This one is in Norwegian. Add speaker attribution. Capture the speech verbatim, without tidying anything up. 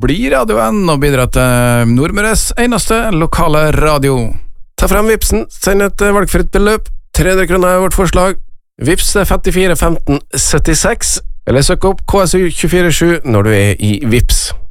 Speaker 1: bli radioen og bidra til Nordmøres eneste lokale radio.
Speaker 2: Ta frem Vipsen, send et valgfritt beløp, tre hundre kroner er vårt forslag. Vips er femtifire femten syttiseks, eller søk opp K S U to fire sju når du er i Vips.